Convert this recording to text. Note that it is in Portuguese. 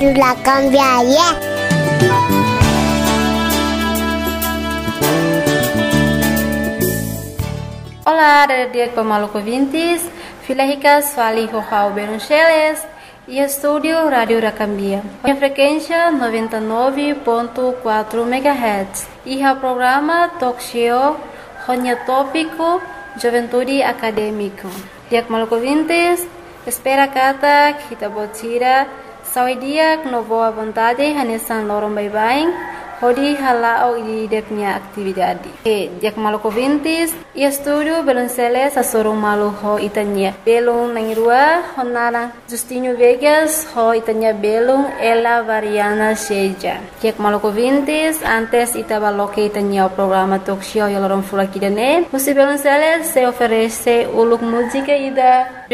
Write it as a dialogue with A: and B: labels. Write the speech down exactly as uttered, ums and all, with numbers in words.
A: La cambiaria.
B: Olá, dia pemaluco ouvintes, Filahicas Fali Rohau Beruncheles e estúdio Rádio Racambia. A frequência noventa e nove ponto quatro megahertz e o programa Talk Show Ronya Tópico Juventude Acadêmico. Dia pemaluco ouvintes, espera kata kita botira saudia no boa vontade hanesan lorong bye-bye. Hodi halao di dia punya atividade. E dia maluco ouvintes, e estúdio beloncele sa sorong malu ho itanya. Belong nang rua honara Justinho Vegas ho itanya belong ela variana seja. Dia maluco ouvintes, antes ita baloke itanya o programa talk show yo lorong fula kidane. Musi beloncele se oferece uluk música ida